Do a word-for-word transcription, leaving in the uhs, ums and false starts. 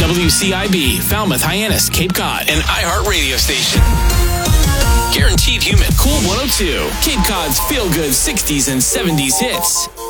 W C I B, Falmouth, Hyannis, Cape Cod, an iHeart radio station. Guaranteed human. Cool one oh two, Cape Cod's feel-good sixties and seventies hits.